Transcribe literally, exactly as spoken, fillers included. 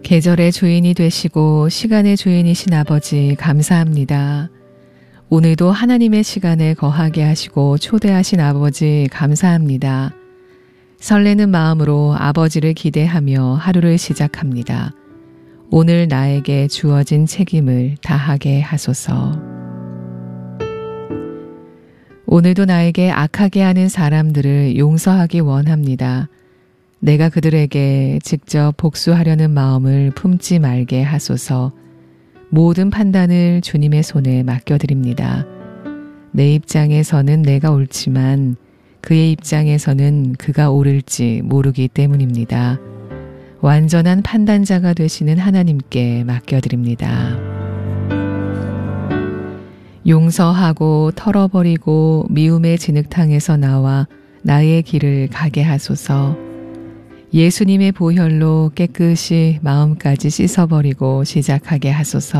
계절의 주인이 되시고 시간의 주인이신 아버지 감사합니다. 오늘도 하나님의 시간에 거하게 하시고 초대하신 아버지 감사합니다. 설레는 마음으로 아버지를 기대하며 하루를 시작합니다. 오늘 나에게 주어진 책임을 다하게 하소서. 오늘도 나에게 악하게 하는 사람들을 용서하기 원합니다. 내가 그들에게 직접 복수하려는 마음을 품지 말게 하소서. 모든 판단을 주님의 손에 맡겨드립니다. 내 입장에서는 내가 옳지만 그의 입장에서는 그가 옳을지 모르기 때문입니다. 완전한 판단자가 되시는 하나님께 맡겨드립니다. 용서하고 털어버리고 미움의 진흙탕에서 나와 나의 길을 가게 하소서. 예수님의 보혈로 깨끗이 마음까지 씻어버리고 시작하게 하소서.